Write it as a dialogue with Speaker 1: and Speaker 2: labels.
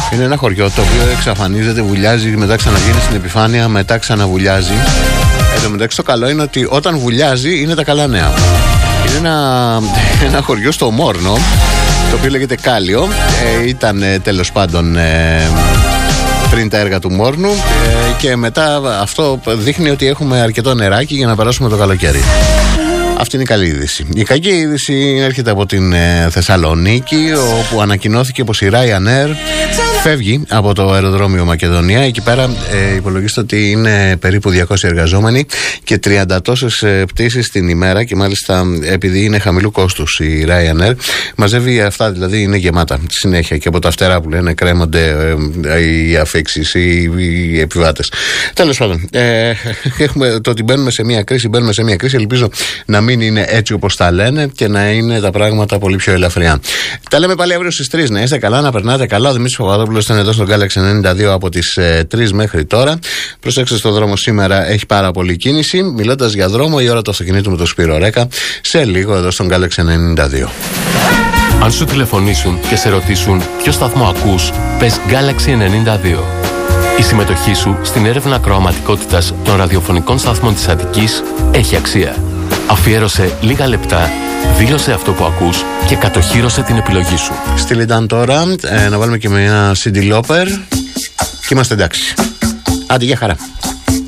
Speaker 1: Είναι ένα χωριό το οποίο εξαφανίζεται, βουλιάζει, μετά ξαναβγαίνει στην επιφάνεια, μετά ξαναβουλιάζει. Εν τω μεταξύ το καλό είναι ότι όταν βουλιάζει είναι τα καλά νέα. Είναι ένα χωριό στο Μόρνο, το οποίο λέγεται Κάλιο. Ήταν τέλος πάντων πριν τα έργα του Μόρνου και μετά αυτό δείχνει ότι έχουμε αρκετό νεράκι για να περάσουμε το καλοκαίρι. Αυτή είναι η καλή είδηση. Η κακή είδηση έρχεται από την Θεσσαλονίκη, όπου ανακοινώθηκε πως η Ryanair φεύγει από το αεροδρόμιο Μακεδονία. Εκεί πέρα υπολογίστε ότι είναι περίπου 200 εργαζόμενοι και 30 τόσες πτήσεις την ημέρα, και μάλιστα επειδή είναι χαμηλού κόστους η Ryanair, μαζεύει αυτά, δηλαδή είναι γεμάτα συνέχεια και από τα φτερά που λένε κρέμονται οι αφήξεις, οι επιβάτες. Τέλος πάντων, έχουμε το ότι μπαίνουμε σε μια κρίση, ελπίζω να μην είναι έτσι όπως τα λένε και να είναι τα πράγματα πολύ πιο ελαφριά. Τα λέμε πάλι αύριο στις 3. Να είστε καλά, να περνάτε καλά. Ο Δημήτρης Παπαδόπουλος ήταν εδώ στον Galaxy 92 από τις 3 μέχρι τώρα. Προσέξτε, στο δρόμο σήμερα έχει πάρα πολύ κίνηση. Μιλώντας για δρόμο, η ώρα του αυτοκινήτου με τον Σπύρο Ρέκα σε λίγο εδώ στον Galaxy 92.
Speaker 2: Αν σου τηλεφωνήσουν και σε ρωτήσουν ποιο σταθμό ακούς, πες Galaxy 92. Η συμμετοχή σου στην έρευνα ακροαματικότητας των ραδιοφωνικών σταθμών της Αττικής έχει αξία. Αφιέρωσε λίγα λεπτά, δήλωσε αυτό που ακούς και κατοχύρωσε την επιλογή σου.
Speaker 1: Στείλ ήταν τώρα, να βάλουμε και με ένα CD Loper και είμαστε εντάξει. Άντε, για χαρά.